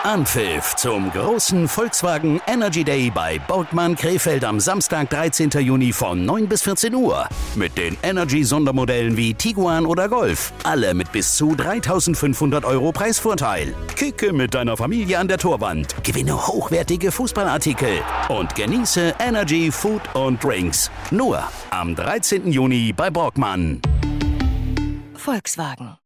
Anpfiff zum großen Volkswagen Energy Day bei Borgmann Krefeld am Samstag, 13. Juni von 9 bis 14 Uhr. Mit den Energy-Sondermodellen wie Tiguan oder Golf. Alle mit bis zu 3.500 € Preisvorteil. Kicke mit deiner Familie an der Torwand. Gewinne hochwertige Fußballartikel. Und genieße Energy Food und Drinks. Nur am 13. Juni bei Borgmann. Volkswagen.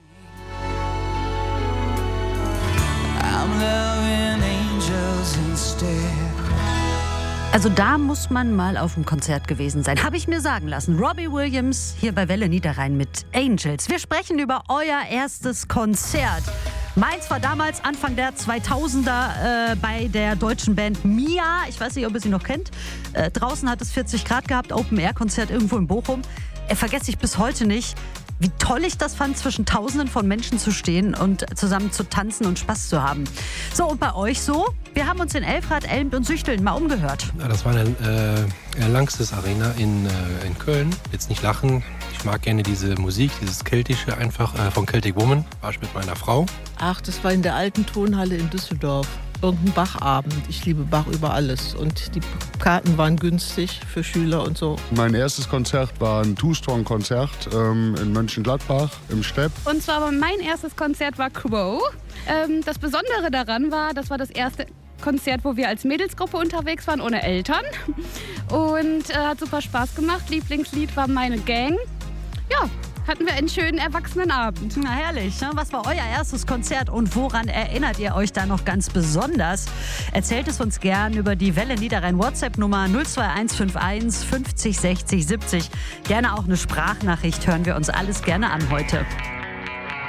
Also da muss man mal auf dem Konzert gewesen sein, habe ich mir sagen lassen. Robbie Williams hier bei Welle Niederrhein mit Angels. Wir sprechen über euer erstes Konzert. Meins war damals Anfang der 2000er bei der deutschen Band Mia. Ich weiß nicht, ob ihr sie noch kennt. Draußen hat es 40 Grad gehabt, Open-Air-Konzert irgendwo in Bochum. Vergesse ich bis heute nicht, wie toll ich das fand, zwischen Tausenden von Menschen zu stehen und zusammen zu tanzen und Spaß zu haben. So, und bei euch so? Wir haben uns in Elfrath, Elmt und Süchteln mal umgehört. Ja, das war eine Langstes Arena in Köln. Jetzt nicht lachen. Ich mag gerne diese Musik, dieses Keltische einfach von Celtic Woman. War ich mit meiner Frau. Ach, das war in der alten Tonhalle in Düsseldorf. Irgendein Bachabend. Ich liebe Bach über alles. Und die Karten waren günstig für Schüler und so. Mein erstes Konzert war ein Two-Strong-Konzert in Mönchengladbach im Stepp. Und zwar mein erstes Konzert war Crow. Das Besondere daran war, das war das erste Konzert, wo wir als Mädelsgruppe unterwegs waren, ohne Eltern. Und hat super Spaß gemacht. Lieblingslied war Meine Gang. Ja, hatten wir einen schönen Erwachsenenabend. Na herrlich, ne? Was war euer erstes Konzert und woran erinnert ihr euch da noch ganz besonders? Erzählt es uns gern über die Welle Niederrhein WhatsApp-Nummer 02151 50 60 70. Gerne auch eine Sprachnachricht, hören wir uns alles gerne an heute.